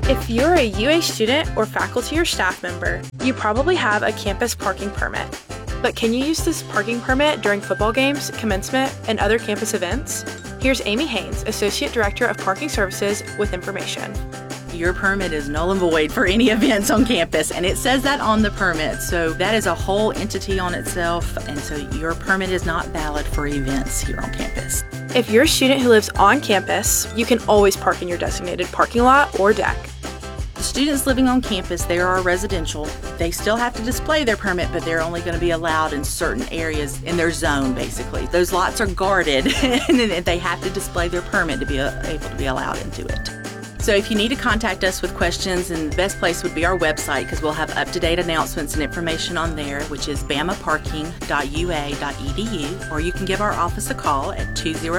If you're a UA student or faculty or staff member, you probably have a campus parking permit. But can you use this parking permit during football games, commencement, and other campus events? Here's Amy Haynes, Associate Director of Parking Services, with information. Your permit is null and void for any events on campus, and it says that on the permit. So that is a whole entity on itself, and so your permit is not valid for events here on campus. If you're a student who lives on campus, you can always park in your designated parking lot or deck. The students living on campus, they are residential. They still have to display their permit, but they're only going to be allowed in certain areas in their zone, basically. Those lots are guarded, and they have to display their permit to be able to be allowed into it. So if you need to contact us with questions, and the best place would be our website, because we'll have up-to-date announcements and information on there, which is bamaparking.ua.edu, or you can give our office a call at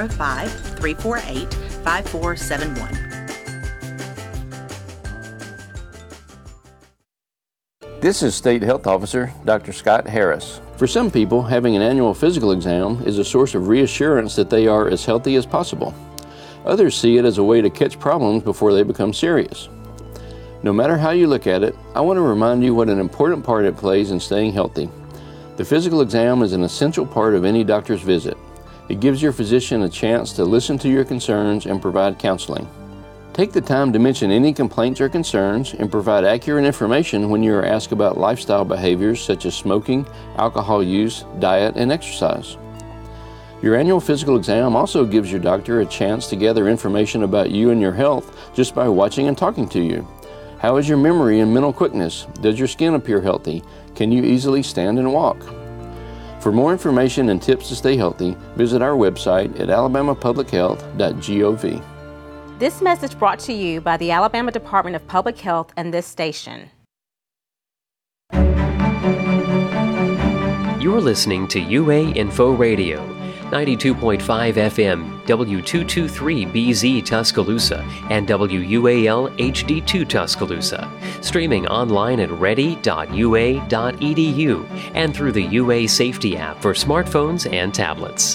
205-348-5471. This is State Health Officer Dr. Scott Harris. For some people, having an annual physical exam is a source of reassurance that they are as healthy as possible. Others see it as a way to catch problems before they become serious. No matter how you look at it, I want to remind you what an important part it plays in staying healthy. The physical exam is an essential part of any doctor's visit. It gives your physician a chance to listen to your concerns and provide counseling. Take the time to mention any complaints or concerns and provide accurate information when you are asked about lifestyle behaviors such as smoking, alcohol use, diet, and exercise. Your annual physical exam also gives your doctor a chance to gather information about you and your health just by watching and talking to you. How is your memory and mental quickness? Does your skin appear healthy? Can you easily stand and walk? For more information and tips to stay healthy, visit our website at alabamapublichealth.gov. This message brought to you by the Alabama Department of Public Health and this station. You're listening to UA Info Radio, 92.5 FM, W223BZ Tuscaloosa, and WUAL HD2 Tuscaloosa. Streaming online at ready.ua.edu and through the UA Safety app for smartphones and tablets.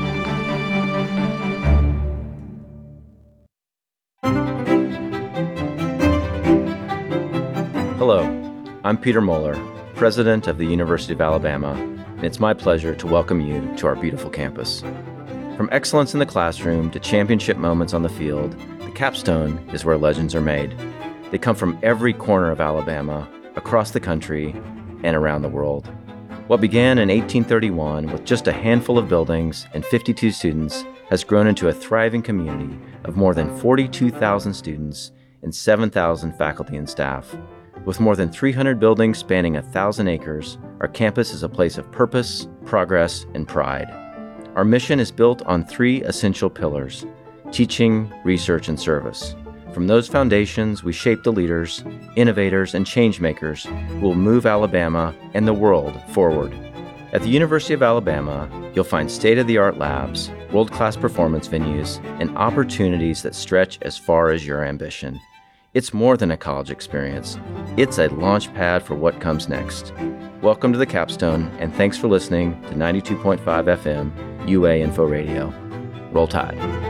Hello, I'm Peter Moeller, President of the University of Alabama, and it's my pleasure to welcome you to our beautiful campus. From excellence in the classroom to championship moments on the field, the capstone is where legends are made. They come from every corner of Alabama, across the country, and around the world. What began in 1831 with just a handful of buildings and 52 students has grown into a thriving community of more than 42,000 students and 7,000 faculty and staff. With more than 300 buildings spanning 1,000 acres, our campus is a place of purpose, progress, and pride. Our mission is built on 3 essential pillars: teaching, research, and service. From those foundations, we shape the leaders, innovators, and changemakers who will move Alabama and the world forward. At the University of Alabama, you'll find state-of-the-art labs, world-class performance venues, and opportunities that stretch as far as your ambition. It's more than a college experience. It's a launch pad for what comes next. Welcome to the Capstone, and thanks for listening to 92.5 FM UA Info Radio. Roll Tide.